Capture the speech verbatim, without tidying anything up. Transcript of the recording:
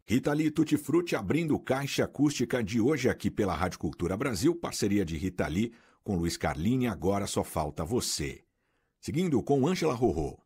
Rita Lee Tutti Frutti abrindo Caixa Acústica de hoje aqui pela Rádio Cultura Brasil, parceria de Rita Lee com Luiz Carlini, Agora Só Falta Você. Seguindo com Ângela Rorô.